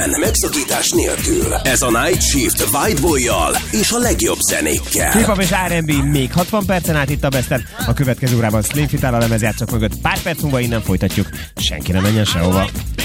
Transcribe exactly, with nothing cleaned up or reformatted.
Megszakítás nélkül. Ez a Night Shift Whiteboy-jal és a legjobb zenékkel. Hip-hop és er and bé még hatvan percen át itt a Besten. A következő órában Slim Fit áll a lemezjátszók mögött. Pár perc múlva innen folytatjuk. Senki nem menjen sehova.